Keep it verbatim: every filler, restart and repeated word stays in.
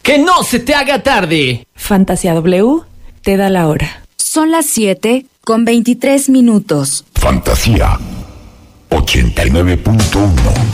¡Que no se te haga tarde! Fantasía W te da la hora. Son las siete con veintitrés minutos. Fantasía ochenta y nueve punto uno.